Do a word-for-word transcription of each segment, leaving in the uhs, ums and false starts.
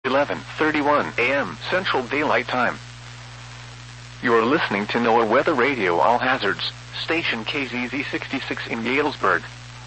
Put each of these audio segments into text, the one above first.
eleven thirty-one a m Central Daylight Time. You're listening to NOAA Weather Radio All Hazards, station K Z Z sixty-six in Galesburg.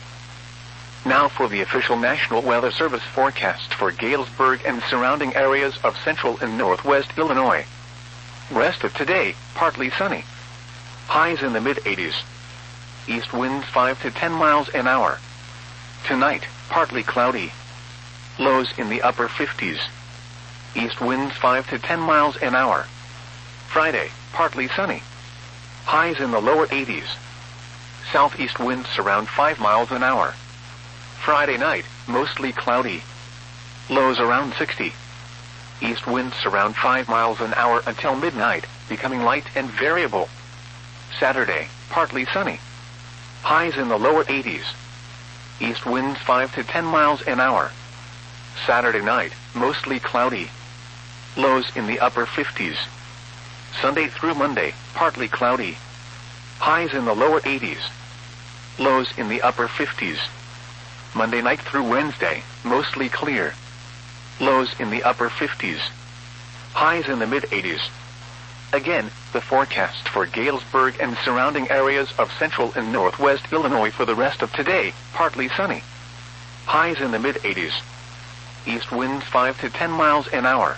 Now for the official National Weather Service forecast for Galesburg and surrounding areas of central and northwest Illinois. Rest of today, partly sunny. Highs in the mid eighties. East winds five to ten miles an hour. Tonight, partly cloudy. Lows in the upper fifties. East winds five to ten miles an hour. Friday, partly sunny. Highs in the lower eighties. Southeast winds around five miles an hour. Friday night, mostly cloudy. Lows around sixty. East winds around five miles an hour until midnight, becoming light and variable. Saturday, partly sunny. Highs in the lower eighties. East winds five to ten miles an hour. Saturday night, mostly cloudy. Lows in the upper fifties. Sunday through Monday, partly cloudy. Highs in the lower eighties. Lows in the upper fifties. Monday night through Wednesday, mostly clear. Lows in the upper fifties. Highs in the mid eighties. Again, the forecast for Galesburg and surrounding areas of central and northwest Illinois for the rest of today, partly sunny. Highs in the mid eighties. East winds five to ten miles an hour.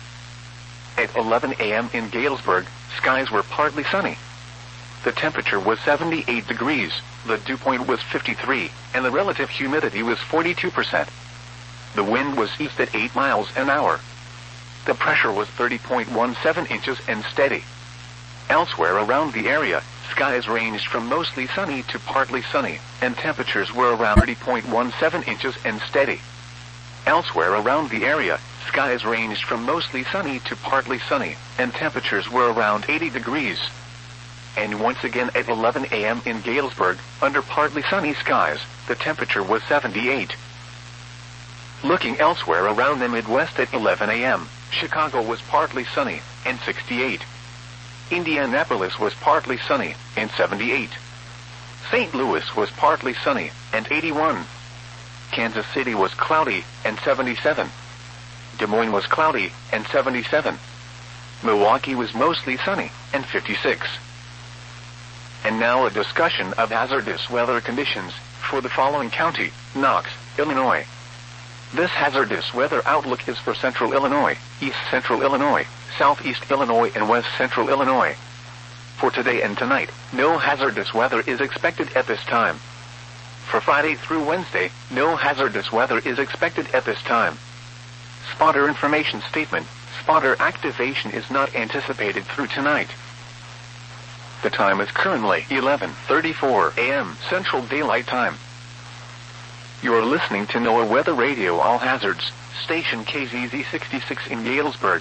At eleven a m in Galesburg, skies were partly sunny. The temperature was seventy-eight degrees, the dew point was fifty-three, and the relative humidity was forty-two percent. The wind was east at eight miles an hour. The pressure was thirty point one seven inches and steady. Elsewhere around the area, skies ranged from mostly sunny to partly sunny, and temperatures were around thirty point one seven inches and steady. Elsewhere around the area, skies ranged from mostly sunny to partly sunny, and temperatures were around eighty degrees. And once again at eleven a m in Galesburg, under partly sunny skies, the temperature was seventy-eight. Looking elsewhere around the Midwest at eleven a m, Chicago was partly sunny, and sixty-eight. Indianapolis was partly sunny, and seventy-eight. Saint Louis was partly sunny, and eighty-one. Kansas City was cloudy, and seventy-seven. Des Moines was cloudy, and seventy-seven. Milwaukee was mostly sunny, and fifty-six. And now a discussion of hazardous weather conditions for the following county, Knox, Illinois. This hazardous weather outlook is for central Illinois, east central Illinois, southeast Illinois, and west central Illinois. For today and tonight, no hazardous weather is expected at this time. For Friday through Wednesday, no hazardous weather is expected at this time. Spotter information statement: spotter activation is not anticipated through tonight. The time is currently eleven thirty-four a m Central Daylight Time. You are listening to NOAA Weather Radio All Hazards, station K Z Z sixty-six in Galesburg.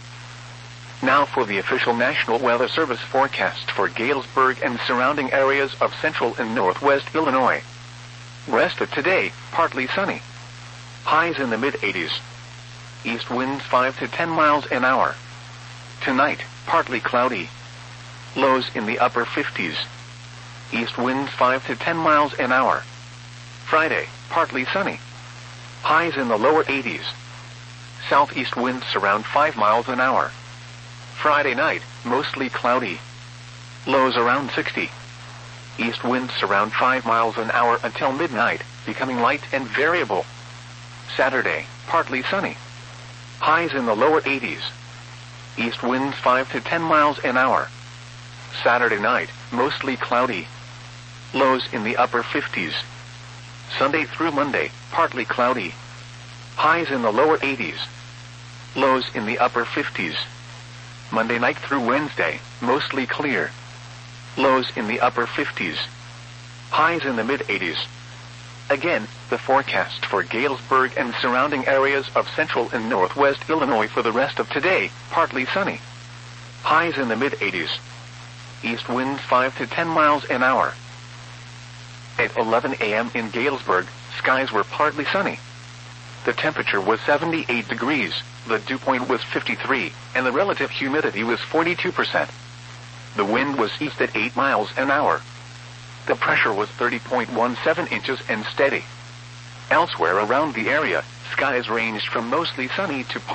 Now for the official National Weather Service forecast for Galesburg and surrounding areas of central and northwest Illinois. Rest of today, partly sunny. Highs in the mid eighties. East winds five to ten miles an hour. Tonight, partly cloudy. Lows in the upper fifties. East winds five to ten miles an hour. Friday, partly sunny. Highs in the lower eighties. Southeast winds around five miles an hour. Friday night, mostly cloudy. Lows around sixty. East winds around five miles an hour until midnight, becoming light and variable. Saturday, partly sunny. Highs in the lower eighties. East winds five to ten miles an hour. Saturday night, mostly cloudy. Lows in the upper fifties. Sunday through Monday, partly cloudy. Highs in the lower eighties. Lows in the upper fifties. Monday night through Wednesday, mostly clear. Lows in the upper fifties. Highs in the mid eighties. Again, the forecast for Galesburg and surrounding areas of central and northwest Illinois for the rest of today, partly sunny. Highs in the mid eighties. East winds five to ten miles an hour. At eleven a m in Galesburg, skies were partly sunny. The temperature was seventy-eight degrees, the dew point was fifty-three, and the relative humidity was forty-two percent. The wind was east at eight miles an hour. The pressure was thirty point one seven inches and steady. Elsewhere around the area, skies ranged from mostly sunny to